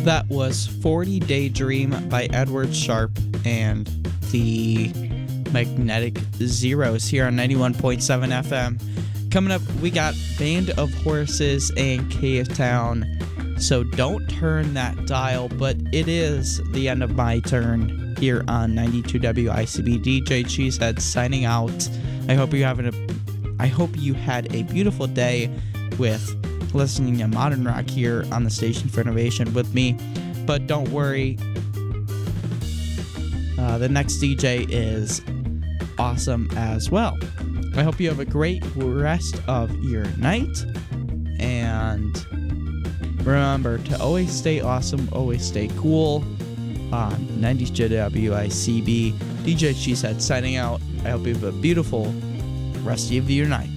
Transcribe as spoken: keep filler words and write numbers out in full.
That was forty Daydream by Edward Sharp and the Magnetic Zeros here on ninety-one point seven F M. Coming up, we got Band of Horses and Cave Town. So don't turn that dial, but it is the end of my turn here on ninety-two W I C B. D J Cheesehead signing out. I hope you having a I hope you had a beautiful day with listening to modern rock here on the Station for Innovation with me. But don't worry, uh, the next D J is awesome as well. I hope you have a great rest of your night, and remember to always stay awesome, always stay cool on ninety-two W I C B. D J Cheesehead signing out. I hope you have a beautiful rest of your night.